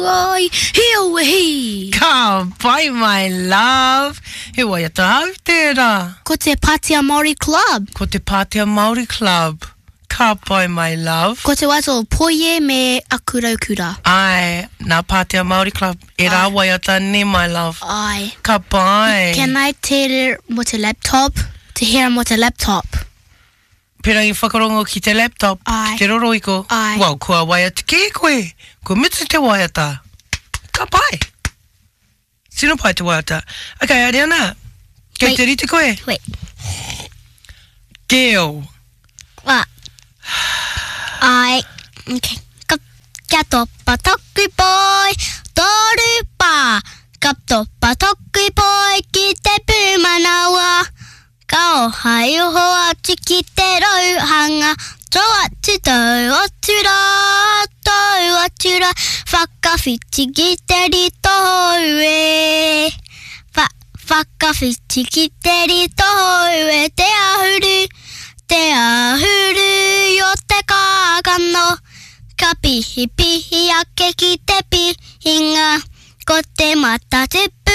Oi, here we. Ka pai, my love. He wai ata au tērā. Ko te Pātea Māori Club. Ko te Pātea Māori Club. Ka pai, my love. Ko te wato Poie me Akuraukura. Ai, nā Pātea Māori Club. E rā wai ata ne, my love. Ai. Ka pai. Can I tere mo te laptop? Te hera mo te laptop. Pera i whakarongo ki te laptop. Ai. Ki te roroiko. Ai. Wow, kua wai ata ke koe. Ko mitu te wai ata. Ka pai. Sino pai te wai ata. Okay, aere ana. Kei Wait. te rite koe. Wait. Geo. What? Okay. Kia topa toku poi, toru pā. Ka topa toku poi ki te pūmanawa. Ka ohai oho atu ki te rauhanga. Tō atu tau atura, tau atura. Whakawhiti ki te rito hou e. Whakawhiti ki te rito hou e. Te ahuru o te kākano. Ka pihi pihi ake ki te pihinga. Ko te mata te